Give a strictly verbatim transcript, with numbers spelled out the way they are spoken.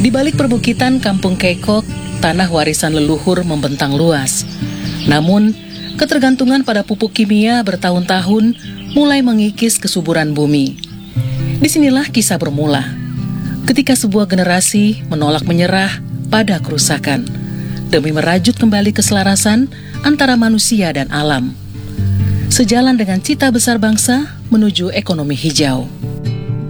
Di balik perbukitan Kampung Kekok, tanah warisan leluhur membentang luas. Namun, ketergantungan pada pupuk kimia bertahun-tahun mulai mengikis kesuburan bumi. Disinilah kisah bermula, ketika sebuah generasi menolak menyerah pada kerusakan, demi merajut kembali keselarasan antara manusia dan alam. Sejalan dengan cita besar bangsa menuju ekonomi hijau.